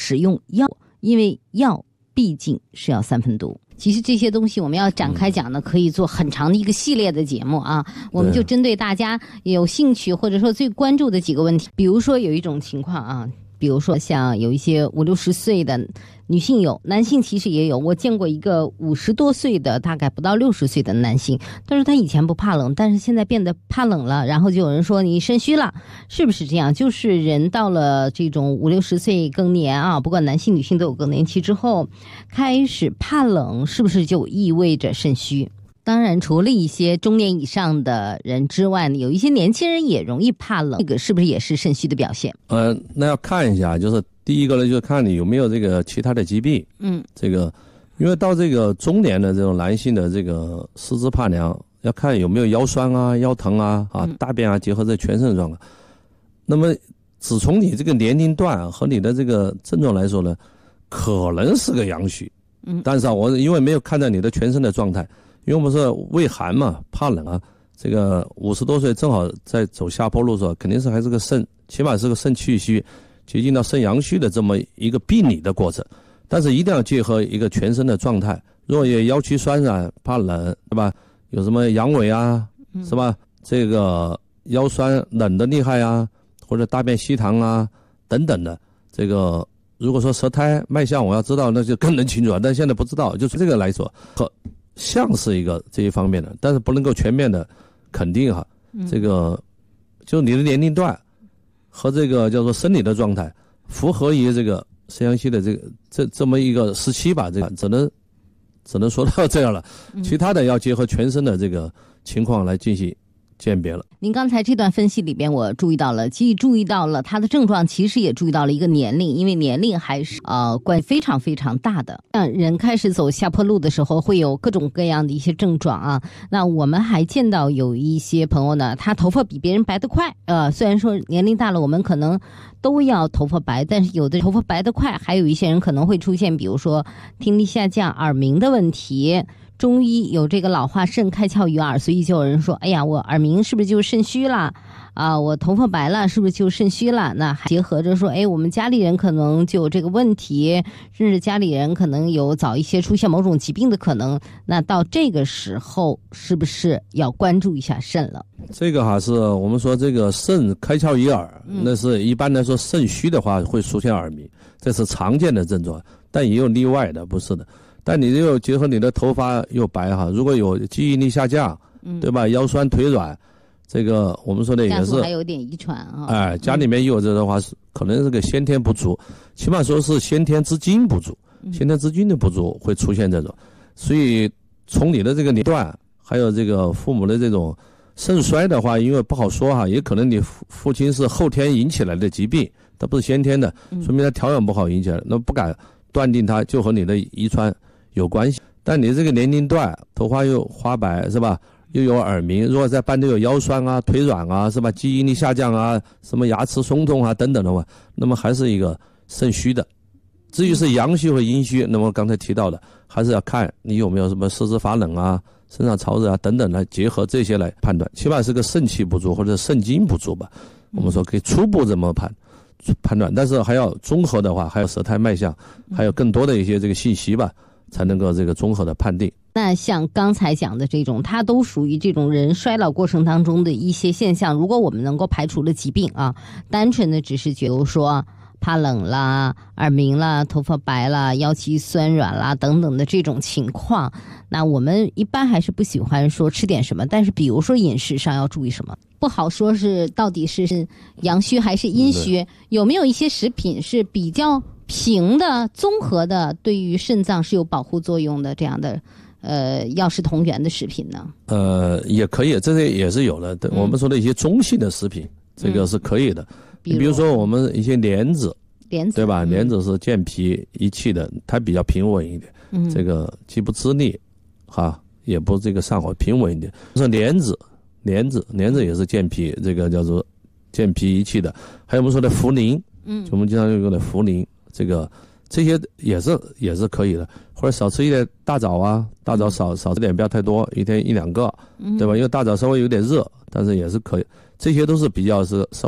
使用药，因为药毕竟是要3分毒。其实这些东西我们要展开讲呢，可以做很长的一个系列的节目啊。我们就针对大家有兴趣或者说最关注的几个问题，比如说有一种情况啊，比如说像有一些50、60岁的女性有，男性其实也有。我见过一个50多岁的，大概不到60岁的男性，但是他以前不怕冷，但是现在变得怕冷了，然后就有人说你肾虚了，是不是这样？就是人到了这种50、60岁更年啊，不管男性女性都有更年期之后，开始怕冷，是不是就意味着肾虚？当然，除了一些中年以上的人之外呢，有一些年轻人也容易怕冷，这个是不是也是肾虚的表现？ 那要看一下，就是第一个呢，就是看你有没有这个其他的疾病。这个因为到这个中年的这种男性的这个四肢怕凉，要看有没有腰酸啊、腰疼啊、大便啊，结合这全身的状况。那么只从你这个年龄段和你的这个症状来说呢，可能是个阳虚。但是我因为没有看到你的全身的状态。因为我们说畏寒嘛，怕冷啊，这个50多岁正好在走下坡路的时候，肯定是还是个肾，起码是个肾气虚，接近到肾阳虚的这么一个病理的过程。但是一定要结合一个全身的状态，如果有腰躯酸软、怕冷，对吧？有什么阳痿啊，是吧？这个腰酸冷的厉害啊，或者大便稀溏啊等等的，这个如果说舌苔脉象我要知道，那就更能清楚了。但现在不知道，就从这个来说，像是一个这一方面的，但是不能够全面的肯定哈。这个就你的年龄段和这个叫做生理的状态符合于这个肾阳虚的这么一个时期吧，这个只能说到这样了。其他的要结合全身的这个情况来进行鉴别了。 您刚才这段分析里边，我注意到了，既注意到了他的症状，其实也注意到了一个年龄，因为年龄还是关系非常非常大的。人开始走下坡路的时候，会有各种各样的一些症状啊。那我们还见到有一些朋友呢，他头发比别人白得快。虽然说年龄大了，我们可能都要头发白，但是有的头发白得快，还有一些人可能会出现，比如说听力下降、耳鸣的问题。中医有这个老话肾开窍于耳，所以就有人说，哎呀，我耳鸣是不是就肾虚了啊？我头发白了是不是就肾虚了？那还结合着说，哎，我们家里人可能就有这个问题，甚至家里人可能有早一些出现某种疾病的可能。那到这个时候是不是要关注一下肾了？ 这个还是我们说这个肾开窍于耳，那是一般来说肾虚的话会出现耳鸣，这是常见的症状，但也有例外的，不是的。但你又结合你的头发又白哈，如果有记忆力下降，对吧？腰酸腿软，这个我们说的也是还有点遗传啊。 家里面有这的话，可能是个先天不足，起码说是先天之精不足，先天之精的不足会出现这种。所以从你的这个年段，还有这个父母的这种肾衰的话，因为不好说哈，也可能你父亲是后天引起来的疾病，它不是先天的，说明他调养不好引起来的，那不敢断定它就和你的遗传有关系。但你这个年龄段头发又花白是吧，又有耳鸣，如果在伴都有腰酸啊、腿软啊是吧，记忆力下降啊，什么牙齿松动啊等等的话，那么还是一个肾虚的。至于是阳虚和阴虚，那么刚才提到的还是要看你有没有什么四肢发冷啊、身上潮热啊等等的，结合这些来判断，起码是个肾气不足或者肾精不足吧。我们说可以初步这么判断，但是还要综合的话，还有舌苔脉象，还有更多的一些这个信息吧，才能够这个综合的判定。 那像刚才讲的这种，它都属于这种人衰老过程当中的一些现象。如果我们能够排除了疾病啊，单纯的只是比如说怕冷啦、耳鸣啦、头发白啦、腰肌酸软啦等等的这种情况，那我们一般还是不喜欢说吃点什么，但是比如说饮食上要注意什么，不好说是到底是阳虚还是阴虚，有没有一些食品是比较平的、综合的，对于肾脏是有保护作用的这样的药食同源的食品呢？ 也可以，这些也是有的。我们说的一些中性的食品，这个是可以的。比如说我们一些莲子，对吧？莲子是健脾益气的，它比较平稳一点，这个既不滋腻，哈，也不这个上火，平稳一点。说莲子也是健脾，这个叫做健脾益气的。还有我们说的茯苓，就我们经常用的茯苓，这些也是可以的。或者少吃一点大枣啊，大枣少吃点，不要太多，一天1-2个，对吧？因为大枣稍微有点热，但是也是可以，这些都是比较是